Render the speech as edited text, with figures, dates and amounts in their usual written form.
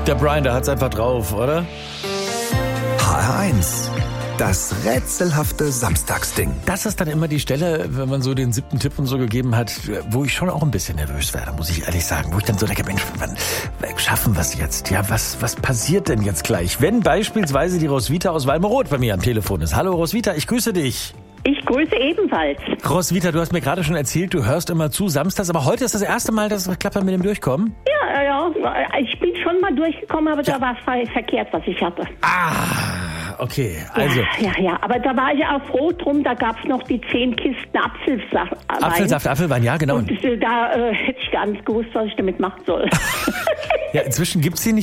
Der Brian, der hat's einfach drauf, oder? HR1, das rätselhafte Samstagsding. Das ist dann immer die Stelle, wenn man so den 7. Tipp und so gegeben hat, wo ich schon auch ein bisschen nervös werde, muss ich ehrlich sagen. Wo ich dann so denke, Mensch, wann schaffen wir es jetzt? Ja, was passiert denn jetzt gleich? Wenn beispielsweise die Roswitha aus Walmeroth bei mir am Telefon ist. Hallo Roswitha, ich grüße dich. Ich grüße ebenfalls. Roswitha, du hast mir gerade schon erzählt, du hörst immer zu samstags, aber heute ist das erste Mal, dass es klappt mit dem Durchkommen? Ja, ich bin schon mal durchgekommen, aber da war es verkehrt, was ich hatte. Okay, also. Ja, aber da war ich auch froh drum, da gab es noch die 10 Kisten Apfelwein, ja genau. Und da hätte ich gar nicht gewusst, was ich damit machen soll. Ja, inzwischen gibt's die nicht